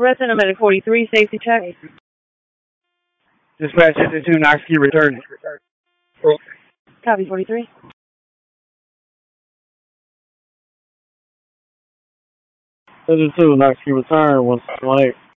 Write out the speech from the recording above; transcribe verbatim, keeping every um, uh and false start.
Resident Medic forty-three, safety check. Dispatch fifty-two, Knox-Key, return. Copy, forty-three. fifty-two, Knox-Key, return, one six one eight.